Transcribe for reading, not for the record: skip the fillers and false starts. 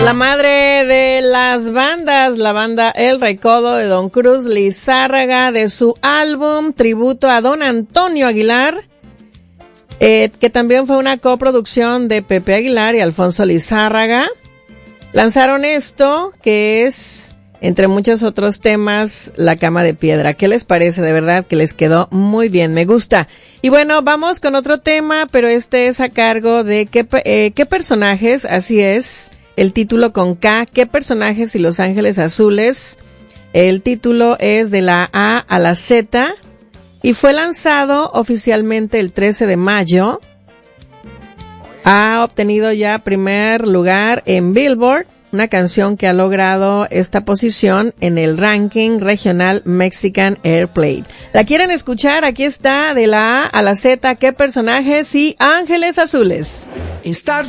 La madre de las bandas, la banda El Recodo de Don Cruz Lizárraga, de su álbum tributo a Don Antonio Aguilar, que también fue una coproducción de Pepe Aguilar y Alfonso Lizárraga, lanzaron esto, que es, entre muchos otros temas, La Cama de Piedra. ¿Qué les parece? De verdad que les quedó muy bien, me gusta. Y bueno, vamos con otro tema, pero este es a cargo de qué personajes, así es, el título con K, ¿qué personajes y Los Ángeles Azules? El título es de la A a la Z y fue lanzado oficialmente el 13 de mayo. Ha obtenido ya primer lugar en Billboard, una canción que ha logrado esta posición en el ranking regional Mexican Airplay. ¿La quieren escuchar? Aquí está, de la A a la Z, ¿qué personajes y Ángeles Azules? Estar